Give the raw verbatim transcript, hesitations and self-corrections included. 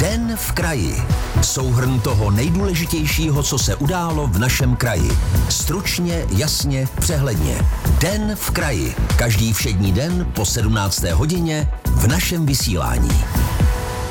Den v kraji. Souhrn toho nejdůležitějšího, co se událo v našem kraji. Stručně, jasně, přehledně. Den v kraji. Každý všední den po sedmnácté hodině v našem vysílání.